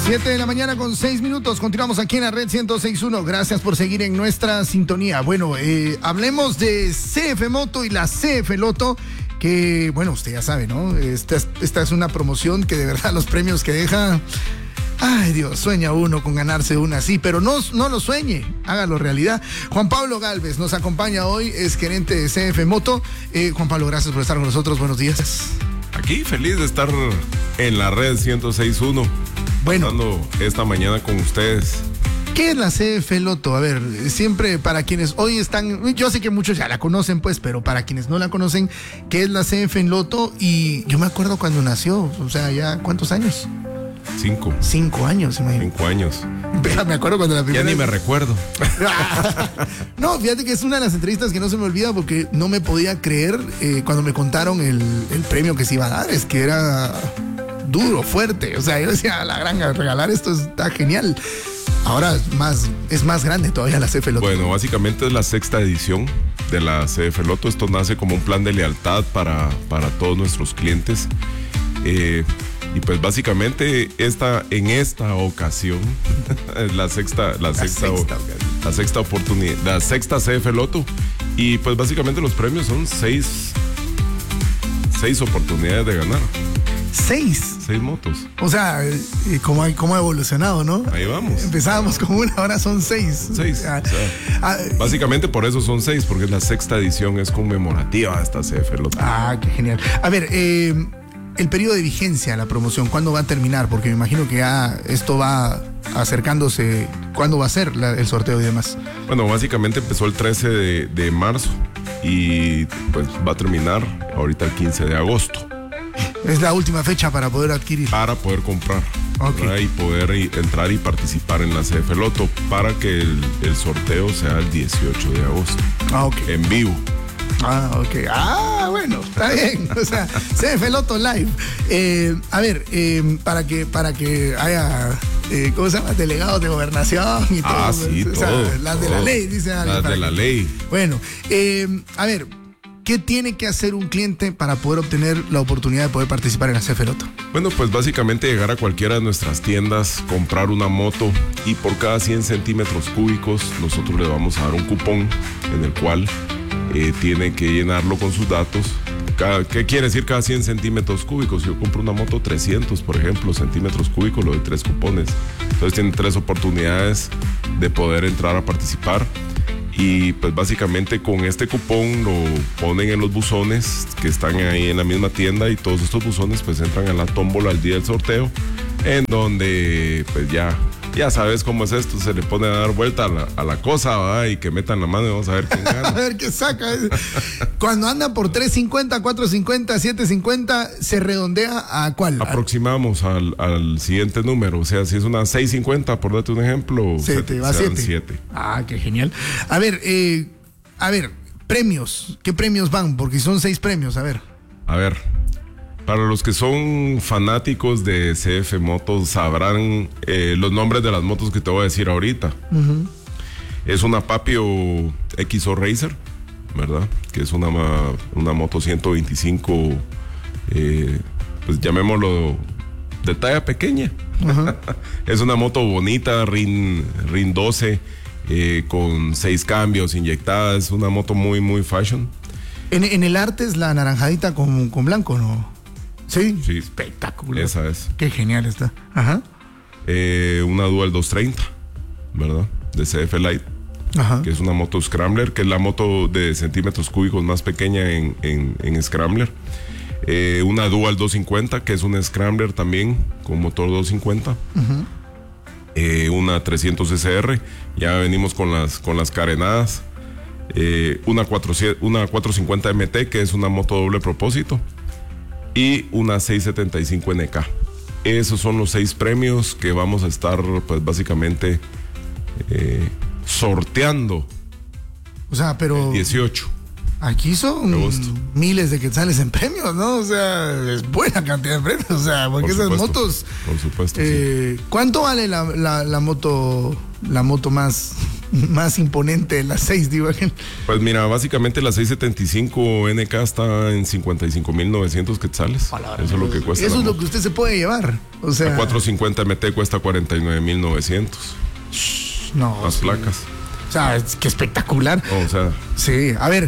7 de la mañana con 6 minutos. Continuamos aquí en la red 106.1. Gracias por seguir en nuestra sintonía. Bueno, hablemos de CF Moto y la CF Loto, que, bueno, usted ya sabe, ¿no? Esta es una promoción que de verdad los premios que deja... Ay, Dios, sueña uno con ganarse una así, pero no lo sueñe, hágalo realidad. Juan Pablo Galvez nos acompaña hoy, es gerente de CF Moto. Juan Pablo, gracias por estar con nosotros. Buenos días. Aquí feliz de estar en la red 106.1. Bueno, pasando esta mañana con ustedes. ¿Qué es la CF Loto? A ver, siempre para quienes hoy están, yo sé que muchos ya la conocen, pues, pero para quienes no la conocen, ¿qué es la CF Loto? Y yo me acuerdo cuando nació, o sea, ya, ¿cuántos años? 5 años, imagínate. 5 años. Me acuerdo cuando la primera Ya ni me recuerdo. No, fíjate que es una de las entrevistas que no se me olvida porque no me podía creer cuando me contaron el premio que se iba a dar. Es que era duro, fuerte. O sea, yo decía, a la gran, regalar esto está genial. Ahora es más grande todavía la CF Loto. Bueno, básicamente es la 6ª edición de la CF Loto. Esto nace como un plan de lealtad para todos nuestros clientes. Y pues básicamente en esta ocasión la sexta oportunidad, la 6ª CF Loto. Y pues básicamente los premios son 6 oportunidades de ganar. 6 motos. O sea, cómo ha evolucionado, ¿no? Ahí vamos. Empezábamos con una, ahora son 6. Básicamente por eso son 6, porque la 6ª edición es conmemorativa a esta CF Loto. Ah, qué genial. A ver, el periodo de vigencia de la promoción, ¿cuándo va a terminar? Porque me imagino que ya esto va acercándose. ¿Cuándo va a ser el sorteo y demás? Bueno, básicamente empezó el 13 de marzo y pues va a terminar ahorita el 15 de agosto. Es la última fecha para poder adquirir. Para poder comprar. Okay. Y poder entrar y participar en la CF Loto para que el sorteo sea el 18 de agosto. Okay. En vivo. Ok. Bueno, está bien. O sea, CF Loto Live. A ver, para que haya, ¿cómo se llama? Delegados de gobernación y todo. Sí, o sea, las de la ley, dice alguien. Las de la ley. Bueno, a ver, ¿qué tiene que hacer un cliente para poder obtener la oportunidad de poder participar en la CF Loto? Bueno, pues básicamente llegar a cualquiera de nuestras tiendas, comprar una moto y por cada 100 centímetros cúbicos nosotros le vamos a dar un cupón en el cual tiene que llenarlo con sus datos. ¿Qué quiere decir cada 100 centímetros cúbicos? Si yo compro una moto 300, por ejemplo, centímetros cúbicos, lo doy 3 cupones. Entonces tienen 3 oportunidades de poder entrar a participar. Y pues básicamente con este cupón lo ponen en los buzones que están ahí en la misma tienda y todos estos buzones pues entran a la tómbola al día del sorteo, en donde pues ya sabes cómo es esto, se le pone a dar vuelta a la cosa, ¿verdad? Y que metan la mano y vamos a ver quién gana. A ver qué saca. Cuando anda por 3.50, 4.50, 7.50, ¿se redondea a cuál? Aproximamos al siguiente número. O sea, si es una 6.50, por darte un ejemplo, se te va 7. Qué genial. A ver, premios. ¿Qué premios van? Porque son 6 premios, a ver. Para los que son fanáticos de CF Motos sabrán los nombres de las motos que te voy a decir ahorita. Uh-huh. Es una Papio XO Racer, ¿verdad? Que es una moto 125, pues llamémoslo de talla pequeña. Uh-huh. Es una moto bonita, RIN 12, con 6 cambios inyectadas. Es una moto muy, muy fashion. En el arte es la naranjadita con blanco, ¿no? Sí, espectacular. Esa es. Qué genial está. Ajá. Una Dual 230, ¿verdad? De CF Light. Ajá. Que es una moto Scrambler, que es la moto de centímetros cúbicos más pequeña en Scrambler. Una Dual 250, que es una Scrambler también, con motor 250. Uh-huh. Una 300 SR, ya venimos con las carenadas. Una 450 MT, que es una moto doble propósito. Y una 675 NK. Esos son los 6 premios que vamos a estar, pues básicamente sorteando. O sea, pero 18. Aquí son miles de quetzales en premios, ¿no? O sea, es buena cantidad de premios. O sea, porque esas motos. Por supuesto. Sí. ¿Cuánto vale la moto más imponente, la 6, digo? Pues mira, básicamente la 675 NK está en 55,900 quetzales. Eso es lo que cuesta. Eso es lo que usted se puede llevar. O sea, la 450 MT cuesta 49,900. No. Las placas. O sea, es que espectacular. O sea. Sí, a ver,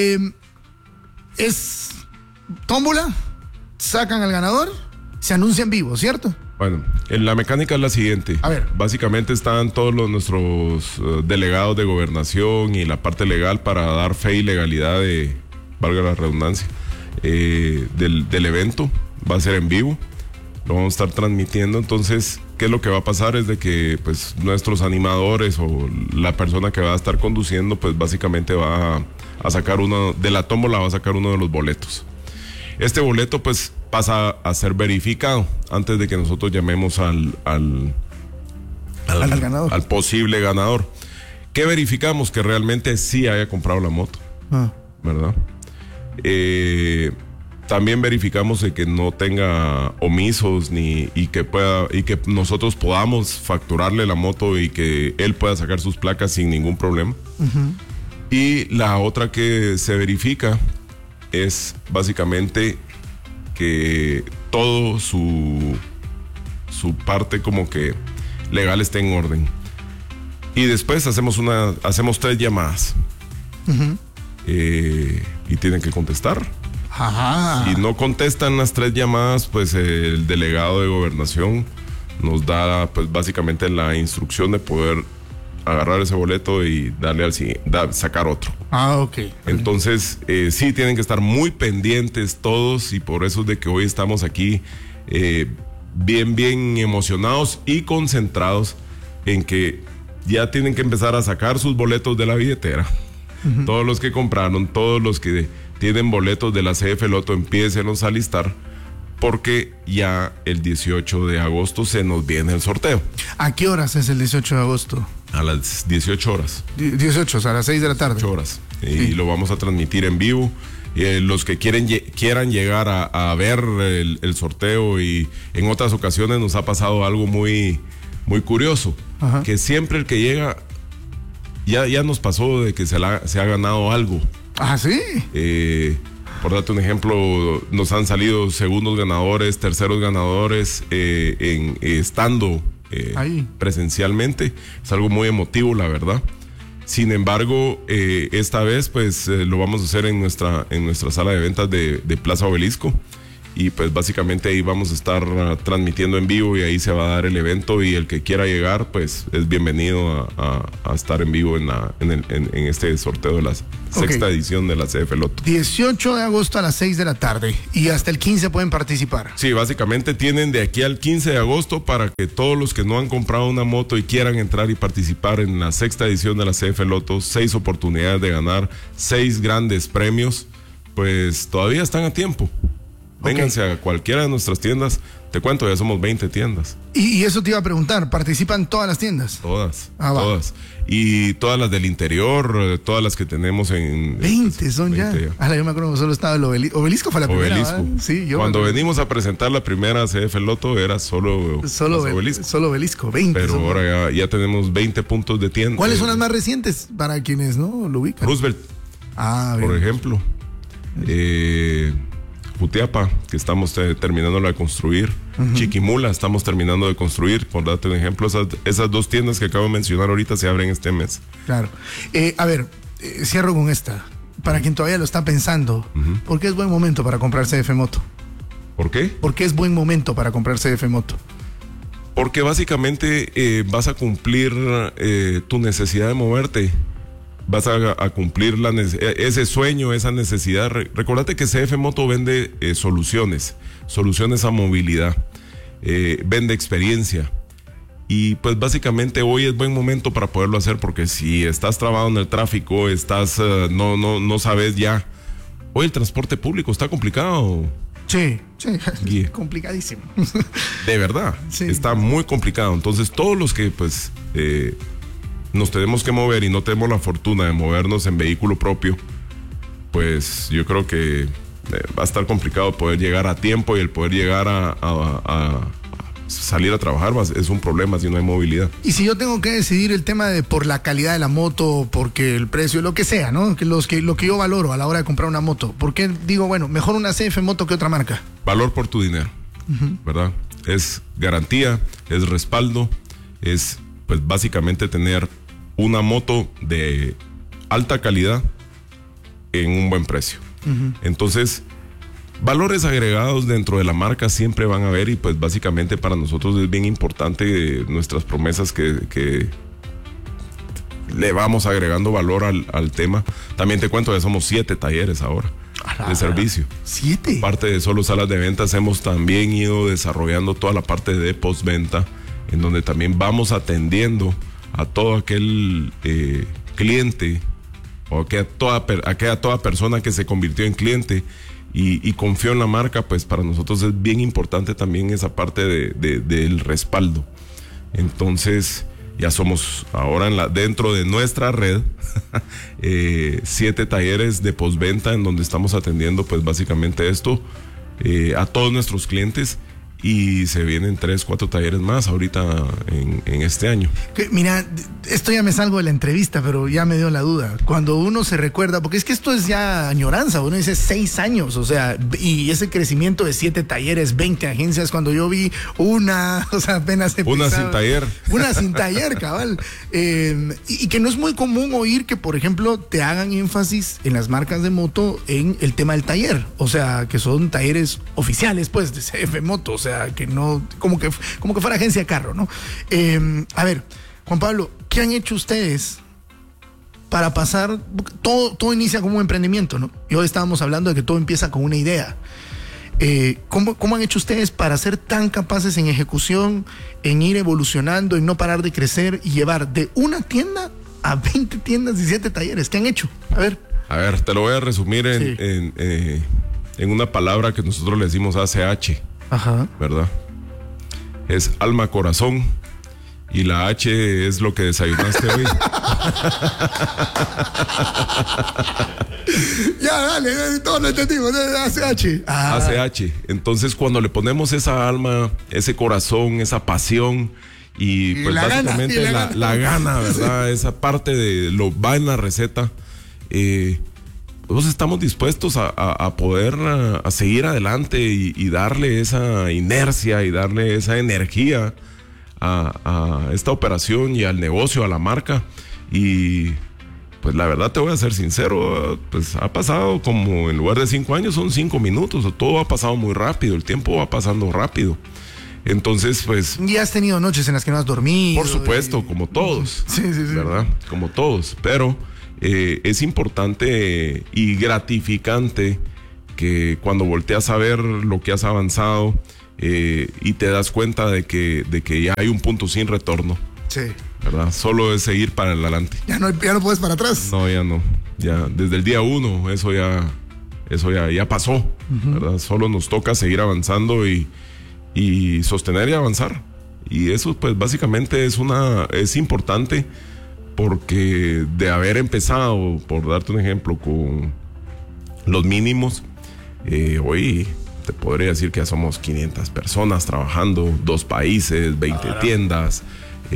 es tómbola, sacan al ganador, se anuncia en vivo, ¿cierto? Bueno, la mecánica es la siguiente. A ver. Básicamente están todos nuestros delegados de gobernación y la parte legal para dar fe y legalidad de, valga la redundancia, del evento. Va a ser en vivo. Lo vamos a estar transmitiendo. Entonces, ¿qué es lo que va a pasar? Es de que pues nuestros animadores o la persona que va a estar conduciendo, pues básicamente va a sacar uno de la tómbola, va a sacar uno de los boletos. Este boleto pues pasa a ser verificado antes de que nosotros llamemos al ganador, al posible ganador. ¿Qué verificamos? Que realmente sí haya comprado la moto, ¿verdad? También verificamos de que no tenga omisos y que nosotros podamos facturarle la moto y que él pueda sacar sus placas sin ningún problema. Y la otra que se verifica es básicamente que todo su parte como que legal esté en orden. Y después hacemos 3 llamadas. Y tienen que contestar. Ajá. Si no contestan las 3 llamadas, pues el delegado de gobernación nos da pues básicamente la instrucción de poder agarrar ese boleto y darle sacar otro. Ok. Entonces, sí tienen que estar muy pendientes todos y por eso es de que hoy estamos aquí bien emocionados y concentrados en que ya tienen que empezar a sacar sus boletos de la billetera. Todos los que compraron, todos los que tienen boletos de la CF Loto, empiécenos a listar porque ya el 18 de agosto se nos viene el sorteo. ¿A qué horas es el 18 de agosto? A las 18 horas. 18, o sea, a las 6 de la tarde. 18 horas. Y lo vamos a transmitir en vivo. Los que quieran llegar a ver el sorteo, y en otras ocasiones nos ha pasado algo muy curioso. Ajá. Que siempre el que llega, ya nos pasó de que se ha ganado algo. Ah, sí. Por darte un ejemplo, nos han salido segundos ganadores, terceros ganadores, estando presencialmente. Es algo muy emotivo, la verdad. Sin embargo, esta vez pues lo vamos a hacer en nuestra sala de ventas de Plaza Obelisco. Y pues básicamente ahí vamos a estar transmitiendo en vivo y ahí se va a dar el evento, y el que quiera llegar pues es bienvenido a estar en vivo en este sorteo de la sexta edición de la CF Loto. 18 de agosto a las 6 de la tarde y hasta el 15 pueden participar. Sí, básicamente tienen de aquí al 15 de agosto para que todos los que no han comprado una moto y quieran entrar y participar en la sexta edición de la CF Loto, 6 oportunidades de ganar 6 grandes premios, pues todavía están a tiempo. Vénganse a cualquiera de nuestras tiendas. Te cuento, ya somos 20 tiendas. Y eso te iba a preguntar, ¿participan todas las tiendas? Todas, todas. Y todas las del interior, todas las que tenemos en... 20 son 20 ya. Yo me acuerdo que solo estaba el Obelisco. Fue la primera, Obelisco. Sí, cuando venimos a presentar la primera CF Loto era solo Obelisco. Solo Obelisco, 20. Pero ahora ya tenemos 20 puntos de tienda. ¿Cuáles son las más recientes para quienes no lo ubican? Roosevelt, por ejemplo. Jutiapa, que estamos terminando de construir. Chiquimula, estamos terminando de construir. Por darte un ejemplo, esas 2 tiendas que acabo de mencionar ahorita se abren este mes. Claro. A ver, cierro con esta. Para quien todavía lo está pensando, ¿por qué es buen momento para comprar CF Moto? ¿Por qué? ¿Por qué es buen momento para comprar CF Moto? Porque básicamente vas a cumplir tu necesidad de moverte. Vas a cumplir ese sueño, esa necesidad. Recordate que CF Moto vende soluciones a movilidad, vende experiencia, y pues básicamente hoy es buen momento para poderlo hacer, porque si estás trabado en el tráfico, no sabes ya. Hoy el transporte público está complicado. Sí, complicadísimo. De verdad, sí. Está muy complicado. Entonces todos los que pues nos tenemos que mover y no tenemos la fortuna de movernos en vehículo propio, pues yo creo que va a estar complicado poder llegar a tiempo, y el poder llegar a salir a trabajar es un problema si no hay movilidad. Y si yo tengo que decidir el tema de por la calidad de la moto, porque el precio, lo que sea, ¿no? Lo que yo valoro a la hora de comprar una moto, ¿por qué digo, bueno, mejor una CF Moto que otra marca? Valor por tu dinero, ¿verdad? Es garantía, es respaldo, es pues básicamente tener una moto de alta calidad en un buen precio. Entonces, valores agregados dentro de la marca siempre van a haber, y pues básicamente para nosotros es bien importante nuestras promesas que le vamos agregando valor al tema. También te cuento, ya somos 7 talleres ahora de servicio. 7. Aparte de solo salas de ventas, hemos también ido desarrollando toda la parte de postventa, en donde también vamos atendiendo a todo aquel cliente, o aquella toda persona que se convirtió en cliente y confió en la marca. Pues para nosotros es bien importante también esa parte del respaldo. Entonces ya somos ahora dentro de nuestra red 7 talleres de postventa, en donde estamos atendiendo pues básicamente esto a todos nuestros clientes. Y se vienen 3, 4 talleres más ahorita en este año. Mira, esto ya me salgo de la entrevista, pero ya me dio la duda. Cuando uno se recuerda, porque es que esto es ya añoranza, uno dice 6 años, o sea, y ese crecimiento de 7 talleres, 20 agencias, cuando yo vi una, o sea, apenas una sin taller. Una sin taller, cabal. Y que no es muy común oír que, por ejemplo, te hagan énfasis en las marcas de moto en el tema del taller. O sea, que son talleres oficiales, pues, de CF Moto, o sea, que no, como que fuera agencia de carro, ¿no? A ver, Juan Pablo, ¿qué han hecho ustedes para pasar? Todo inicia como un emprendimiento, ¿no? Y hoy estábamos hablando de que todo empieza con una idea. ¿Cómo han hecho ustedes para ser tan capaces en ejecución, en ir evolucionando, en no parar de crecer y llevar de una tienda a 20 tiendas y 7 talleres? ¿Qué han hecho? A ver, te lo voy a resumir en una palabra que nosotros le decimos ACH. Ajá. ¿Verdad? Es alma, corazón, y la H es lo que desayunaste hoy. Ya, dale, todos lo entendimos, ACH. ACH. Entonces, cuando le ponemos esa alma, ese corazón, esa pasión, y pues básicamente la gana, ¿verdad? Esa parte de lo va en la receta, pues estamos dispuestos a poder a seguir adelante y darle esa inercia y darle esa energía a esta operación y al negocio, a la marca. Y pues la verdad te voy a ser sincero, pues ha pasado como en lugar de 5 años son 5 minutos, todo ha pasado muy rápido, el tiempo va pasando rápido. Entonces, pues... ¿Y has tenido noches en las que no has dormido? Por supuesto, como todos. Sí. ¿Verdad? Como todos, pero... es importante y gratificante que cuando volteas a ver lo que has avanzado y te das cuenta de que ya hay un punto sin retorno. Sí. ¿Verdad? Solo es seguir para adelante. Ya no puedes para atrás. No, ya no. Ya desde el día 1 eso ya pasó. ¿Verdad? Solo nos toca seguir avanzando y sostener y avanzar. Y eso pues básicamente es importante. Porque de haber empezado, por darte un ejemplo, con los mínimos, hoy te podría decir que ya somos 500 personas trabajando, 2 países, 20 tiendas.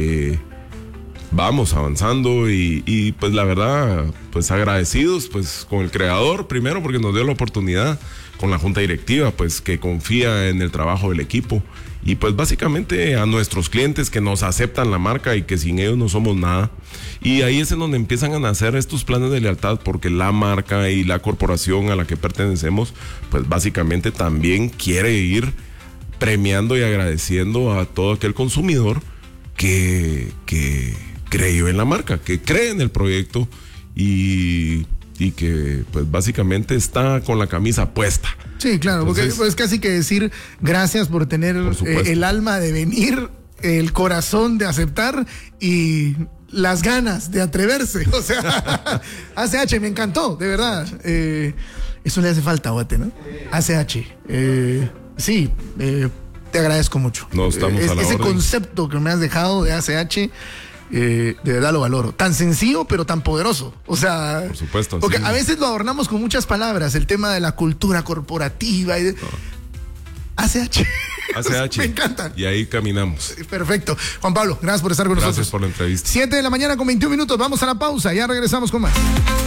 Vamos avanzando y pues la verdad, pues agradecidos pues con el creador primero porque nos dio la oportunidad, con la junta directiva pues que confía en el trabajo del equipo, y pues básicamente a nuestros clientes que nos aceptan la marca y que sin ellos no somos nada. Y ahí es en donde empiezan a nacer estos planes de lealtad, porque la marca y la corporación a la que pertenecemos pues básicamente también quiere ir premiando y agradeciendo a todo aquel consumidor que creyó en la marca, que cree en el proyecto y que pues básicamente está con la camisa puesta. Sí, claro. Entonces, porque es casi que decir gracias por tener el alma de venir, el corazón de aceptar y las ganas de atreverse. O sea, ACH me encantó, de verdad. Eso le hace falta a Guate, ¿no? ACH. Sí, te agradezco mucho. No estamos a la ese orden. Concepto que me has dejado de ACH De verdad lo valoro. Tan sencillo, pero tan poderoso. O sea, por supuesto. porque sí. a veces lo adornamos con muchas palabras, el tema de la cultura corporativa y de... ACH. ACH. Me encanta. Y ahí caminamos. Perfecto. Juan Pablo, gracias por estar con nosotros. Gracias por la entrevista. 7 de la mañana con 21 minutos. Vamos a la pausa. Ya regresamos con más.